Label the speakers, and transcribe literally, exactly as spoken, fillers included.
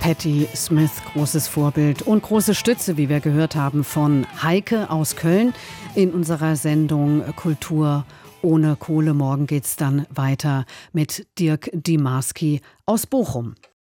Speaker 1: Patti Smith, großes Vorbild und große Stütze, wie wir gehört haben, von Heike aus Köln in unserer Sendung Kultur ohne Kohle. Morgen geht's dann weiter mit Dirk Dimarski aus Bochum.